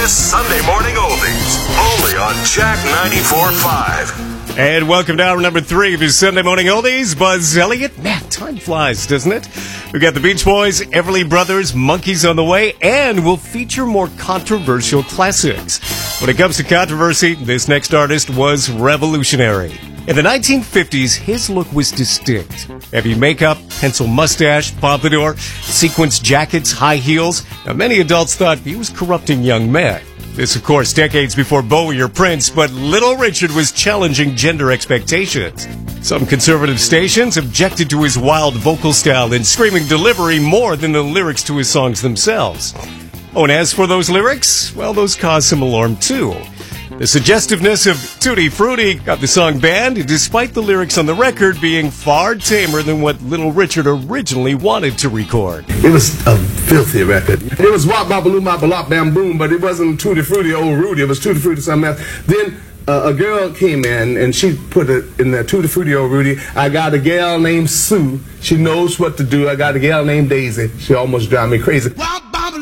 greatest Sunday morning oldies, only on Jack 94.5. And welcome to hour number 3 of your Sunday Morning Oldies. Buzz Elliott. Man, time flies, doesn't it? We've got the Beach Boys, Everly Brothers, Monkeys on the way, and we'll feature more controversial classics. When it comes to controversy, this next artist was revolutionary. In the 1950s, his look was distinct. Heavy makeup, pencil mustache, pompadour, sequins jackets, high heels. Now, many adults thought he was corrupting young men. This, of course, decades before Bowie or Prince, but Little Richard was challenging gender expectations. Some conservative stations objected to his wild vocal style and screaming delivery more than the lyrics to his songs themselves. Oh, and as for those lyrics, well, those caused some alarm, too. The suggestiveness of Tutti Frutti got the song banned, despite the lyrics on the record being far tamer than what Little Richard originally wanted to record. It was a filthy record. It was Wop Babaloo Bop Bam Boom, but it wasn't Tutti Frutti Old Rudy. It was Tutti Frutti something else. Then a girl came in and she put it in the Tutti Frutti Old Rudy. I got a gal named Sue. She knows what to do. I got a gal named Daisy. She almost drive me crazy.